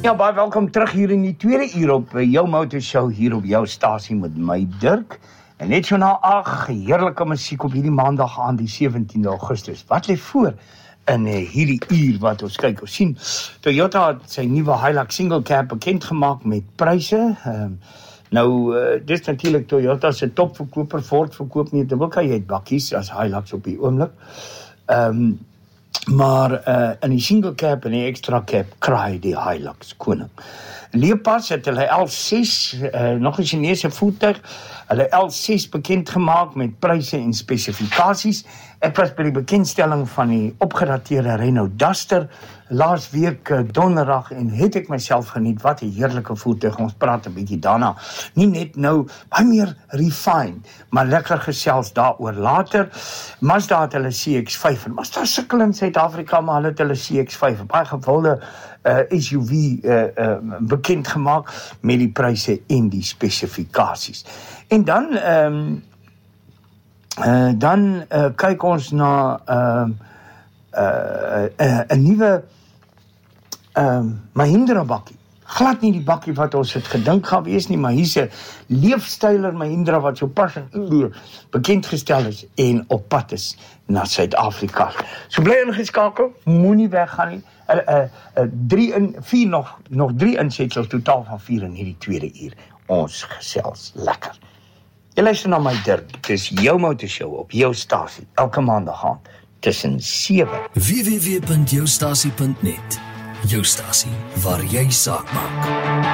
Ja, baie welkom terug hier in die tweede uur op jou motorshow hier op jou stasie met my Dirk. En net so na 8, heerlike musiek op hierdie maandag aan die 17de Augustus. Wat lê voor in hierdie uur wat ons kyk? Ons sien Toyota het sy nuwe Hilux single cab bekend gemaak met pryse. Dis natuurlik Toyota se topverkoper. Ford verkoop nie te wil jy het bakkies as Hilux op die oomblik. Maar in die single cab en die extra cab kraai die Hilux koning. Leopas het hulle L6, nog 'n Chinese voertuig, hulle L6 bekend gemaak met pryse en spesifikasies. Ek was by die bekendstelling van die opgedateerde Renault Duster laas week donderdag en het ek myself geniet. Wat 'n heerlike voertuig. Ons praat 'n bietjie daarna. Nie net nou baie meer refined, maar lekker gesels daaroor later. Mazda het hulle CX-5 en Mazda sukkel in Suid-Afrika, maar hulle het hulle CX-5 op baie gewilde SUV bekend gemaak met die pryse en die spesifikasies. En dan kyk ons na 'n nuwe Mahindra bakkie. Glad nie die bakkie wat ons het gedink gaan wees nie, maar hier's 'n leefstyler Mahindra wat so pas in India bekend gestel is en op pad is na Suid-Afrika. So bly ingeskakel, moenie weggaan nie. 3 insetsels, totaal van 4 in hierdie tweede uur. Ons gesels lekker. Jy luister na my Dirk, dis jou motorshow op jou stasie, elke maandag aand tussen 7. www.joustasie.net. Jou stasie waar jy saak maak.